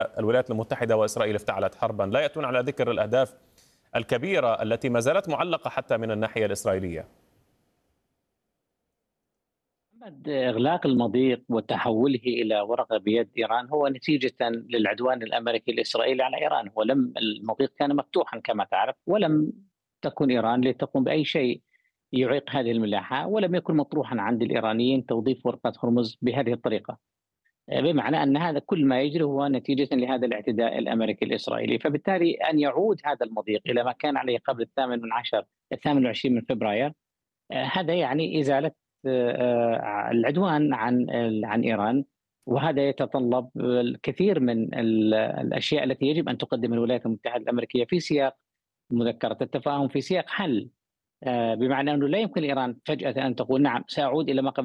الولايات المتحدة وإسرائيل افتعلت حربا، لا يأتون على ذكر الأهداف الكبيرة التي ما زالت معلقة حتى من الناحية الإسرائيلية. إغلاق المضيق وتحوله إلى ورقة بيد إيران هو نتيجة للعدوان الأمريكي الإسرائيلي على إيران. المضيق كان مفتوحا كما تعرف، ولم تكن إيران لتقوم بأي شيء يعيق هذه الملاحة، ولم يكن مطروحا عند الإيرانيين توظيف ورقة هرمز بهذه الطريقة. بمعنى أن هذا كل ما يجري هو نتيجة لهذا الاعتداء الأمريكي الإسرائيلي، فبالتالي أن يعود هذا المضيق إلى ما كان عليه قبل 28 من فبراير، هذا يعني إزالة العدوان عن إيران. وهذا يتطلب الكثير من الأشياء التي يجب أن تقدم الولايات المتحدة الأمريكية في سياق مذكرة التفاهم، في سياق حل. بمعنى أنه لا يمكن إيران فجأة أن تقول نعم سأعود إلى ما قبل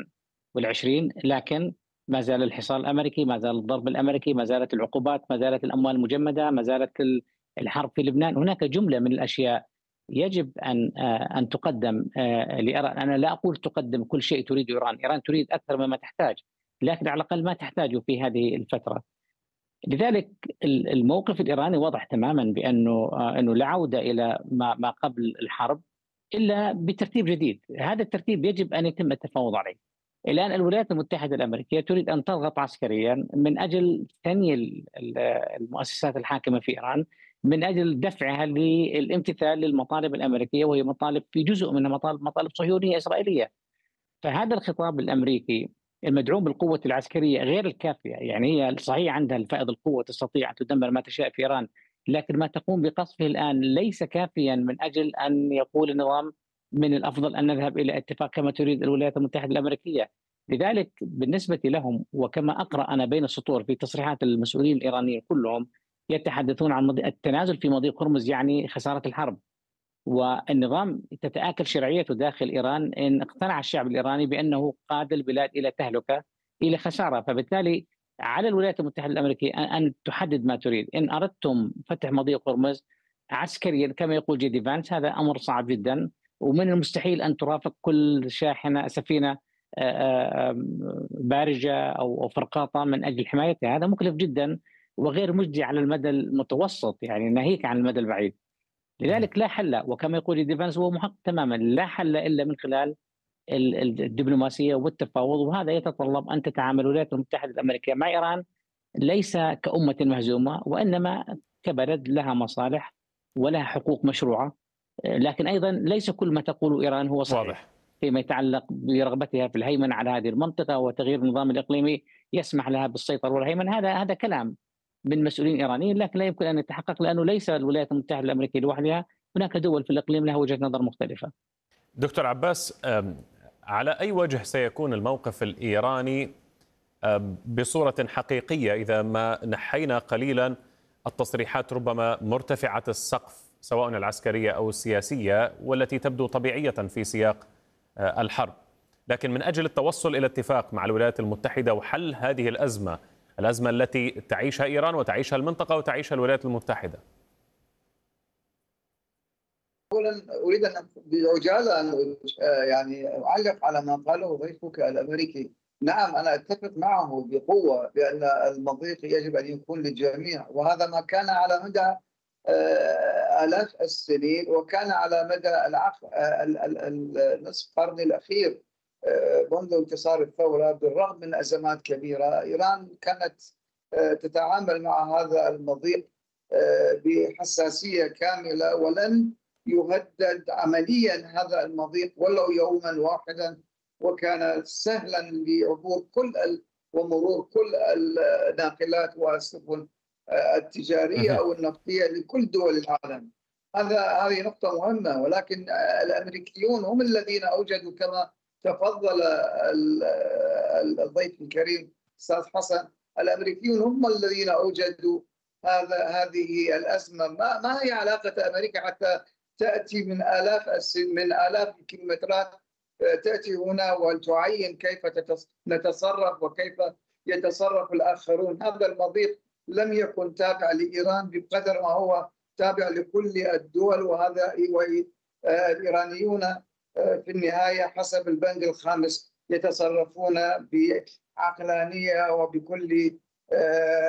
28، لكن ما زال الحصار الأمريكي، ما زال الضرب الأمريكي، ما زالت العقوبات، ما زالت الأموال المجمدة، ما زالت الحرب في لبنان. هناك جملة من الأشياء يجب ان تقدم لايران. انا لا اقول تقدم كل شيء تريد ايران، ايران تريد اكثر مما تحتاج، لكن على الاقل ما تحتاجه في هذه الفتره. لذلك الموقف الايراني واضح تماما بانه انه لا عوده الى ما قبل الحرب الا بترتيب جديد. هذا الترتيب يجب ان يتم التفاوض عليه. الان الولايات المتحده الامريكيه تريد ان تضغط عسكريا من اجل ثني المؤسسات الحاكمه في ايران، من اجل دفعها للامتثال للمطالب الامريكيه، وهي مطالب في جزء منها مطالب صهيونيه اسرائيليه. فهذا الخطاب الامريكي المدعوم بالقوه العسكريه غير الكافيه، يعني هي صحيح عندها الفائض القوه تستطيع ان تدمر ما تشاء في ايران، لكن ما تقوم بقصفه الان ليس كافيا من اجل ان يقول النظام من الافضل ان نذهب الى اتفاق كما تريد الولايات المتحده الامريكيه. لذلك بالنسبه لهم، وكما اقرا انا بين السطور في تصريحات المسؤولين الايرانيين كلهم، يتحدثون عن التنازل في مضيق هرمز يعني خساره الحرب، والنظام تتآكل شرعيته داخل إيران إن اقتنع الشعب الإيراني بأنه قاد البلاد إلى تهلكة، إلى خسارة. فبالتالي على الولايات المتحدة الأمريكية أن تحدد ما تريد. إن أردتم فتح مضيق هرمز عسكريا كما يقول جي دي فانس، هذا أمر صعب جدا، ومن المستحيل أن ترافق كل سفينة بارجة أو فرقاطة من أجل حمايتها. هذا مكلف جدا وغير مجدي على المدى المتوسط، يعني ناهيك عن المدى البعيد. لذلك لا حل، وكما يقول ديفانس هو محق تماما، لا حل الا من خلال الدبلوماسيه والتفاوض. وهذا يتطلب ان تتعامل الولايات المتحده الامريكيه مع ايران ليس كأمة مهزومه، وانما كبلد لها مصالح ولها حقوق مشروعه. لكن ايضا ليس كل ما تقوله ايران هو صحيح واضح. فيما يتعلق برغبتها في الهيمنه على هذه المنطقه وتغيير النظام الاقليمي يسمح لها بالسيطره والهيمنه. هذا كلام من مسؤولين ايرانيين، لكن لا يمكن ان يتحقق لانه ليس الولايات المتحده الامريكيه لوحدها، هناك دول في الاقليم لها وجهه نظر مختلفه. دكتور عباس، على أي وجه سيكون الموقف الإيراني بصورة حقيقية إذا ما نحينا قليلا التصريحات ربما مرتفعة السقف سواء العسكرية أو السياسية والتي تبدو طبيعية في سياق الحرب، لكن من أجل التوصل إلى اتفاق مع الولايات المتحدة وحل هذه الأزمة التي تعيشها إيران وتعيشها المنطقة وتعيشها الولايات المتحدة؟ اولا اريد ان بعجاله يعني اعلق على ما قاله ضيفك الامريكي. نعم انا اتفق معه بقوه بان المضيق يجب ان يكون للجميع، وهذا ما كان على مدى آلاف السنين، وكان على مدى النصف قرن الأخير منذ انتصار الثورة. بالرغم من أزمات كبيرة، إيران كانت تتعامل مع هذا المضيق بحساسية كاملة، ولن يهدد عمليا هذا المضيق ولو يوما واحدا، وكان سهلا لعبور ومرور كل الناقلات والسفن التجارية أو النفطية لكل دول العالم. هذه نقطة مهمة. ولكن الأمريكيون هم الذين أوجدوا، كما تفضل الضيف الكريم أستاذ حسن، الأمريكيون هم الذين أوجدوا هذه الأزمة. ما هي علاقة أمريكا حتى تأتي من آلاف الكيلومترات تأتي هنا وتعين كيف نتصرف وكيف يتصرف الآخرون؟ هذا المضيق لم يكن تابع لإيران بقدر ما هو تابع لكل الدول، وهذا الإيرانيون في النهاية حسب البند الخامس يتصرفون بعقلانية وبكل